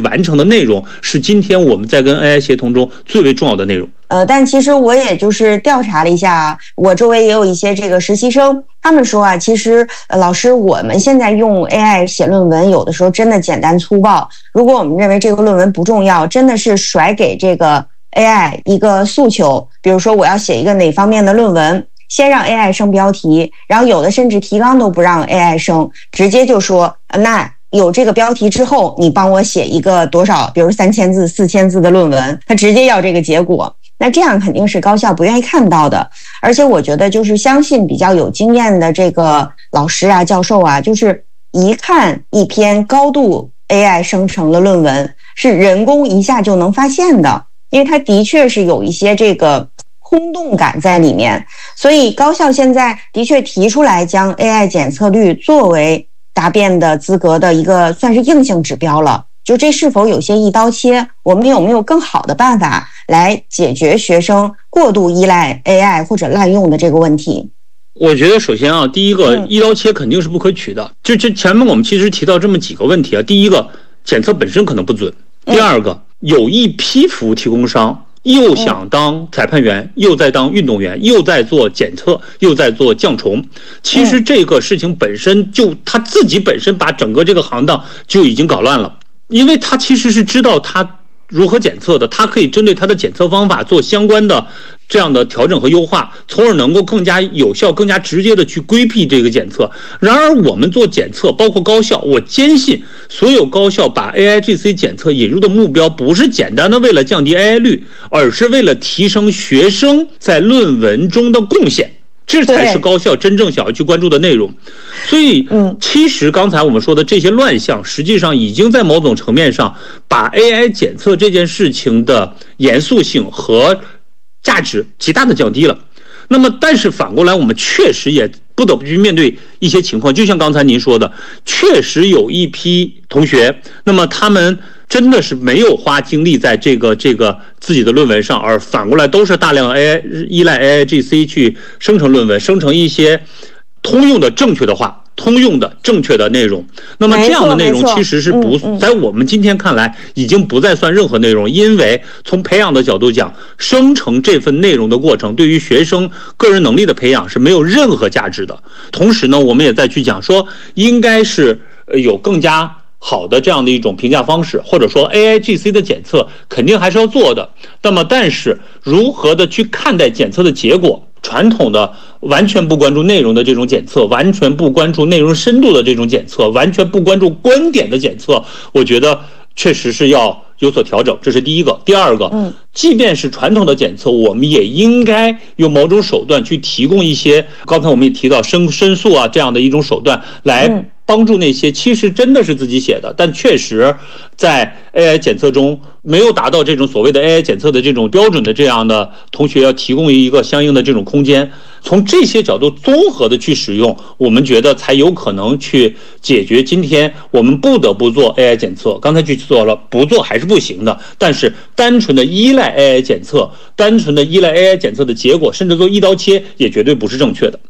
完成的内容是今天我们在跟 AI 协同中最为重要的内容。 但其实我也就是调查了一下，我周围也有一些这个实习生，他们说啊，其实老师，我们现在用 AI 写论文，有的时候真的简单粗暴。如果我们认为这个论文不重要，真的是甩给这个 AI 一个诉求，比如说我要写一个哪方面的论文，先让 AI 生标题，然后有的甚至提纲都不让 AI 生，直接就说那有这个标题之后，你帮我写一个多少，比如3000字、4000字的论文，他直接要这个结果。那这样肯定是高校不愿意看到的。而且我觉得就是相信比较有经验的这个老师啊、教授啊，就是一看一篇高度 AI 生成的论文，是人工一下就能发现的，因为它的确是有一些这个空洞感在里面。所以高校现在的确提出来将 AI 检测率作为答辩的资格的一个算是硬性指标了。就这是否有些一刀切，我们有没有更好的办法来解决学生过度依赖 AI 或者滥用的这个问题？ 我觉得首先啊，第一个一刀切肯定是不可取的。就前面我们其实提到这么几个问题啊，第一个检测本身可能不准，第二个有一批服务提供商又想当裁判员，又在当运动员，又在做检测，又在做降虫。其实这个事情本身就他自己本身把整个这个行当就已经搞乱了，因为他其实是知道他如何检测的，他可以针对他的检测方法做相关的这样的调整和优化，从而能够更加有效、更加直接的去规避这个检测。然而我们做检测，包括高校，我坚信所有高校把 AIGC 检测引入的目标不是简单的为了降低 AI 率，而是为了提升学生在论文中的贡献，这才是高校真正想要去关注的内容。所以其实刚才我们说的这些乱象，实际上已经在某种层面上把 AI 检测这件事情的严肃性和价值极大的降低了。那么但是反过来，我们确实也不得不去面对一些情况，就像刚才您说的，确实有一批同学，那么他们真的是没有花精力在这个自己的论文上，而反过来都是大量 AI 依赖 AIGC 去生成论文，生成一些通用的正确的话，通用的正确的内容。那么这样的内容其实是在我们今天看来已经不再算任何内容，因为从培养的角度讲，生成这份内容的过程对于学生个人能力的培养是没有任何价值的。同时呢，我们也在去讲说应该是有更加好的这样的一种评价方式，或者说 AIGC 的检测肯定还是要做的。那么但是如何的去看待检测的结果，传统的完全不关注内容的这种检测，完全不关注内容深度的这种检测，完全不关注观点的检测，我觉得确实是要有所调整，这是第一个。第二个，即便是传统的检测，我们也应该用某种手段去提供一些，刚才我们也提到申诉啊这样的一种手段来帮助那些其实真的是自己写的，但确实在 AI 检测中没有达到这种所谓的 AI 检测的这种标准的这样的同学，要提供一个相应的这种空间。从这些角度综合的去使用，我们觉得才有可能去解决今天我们不得不做 AI 检测。刚才去做了，不做还是不行的。但是单纯的依赖 AI 检测，单纯的依赖 AI 检测的结果，甚至做一刀切，也绝对不是正确的。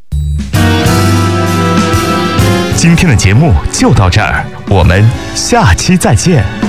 今天的节目就到这儿，我们下期再见。